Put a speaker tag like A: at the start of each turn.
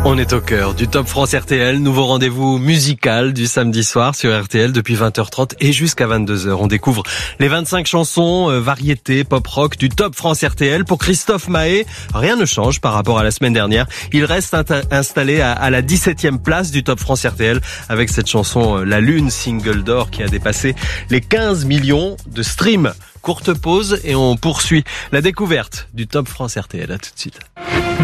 A: On est au cœur du Top France RTL, nouveau rendez-vous musical du samedi soir sur RTL depuis 20h30 et jusqu'à 22h. On découvre les 25 chansons, variétés, pop-rock du Top France RTL. Pour Christophe Maé, rien ne change par rapport à la semaine dernière. Il reste installé à la 17e place du Top France RTL avec cette chanson La Lune, single d'or qui a dépassé les 15 millions de streams. Courte pause et on poursuit la découverte du Top France RTL. À tout de suite.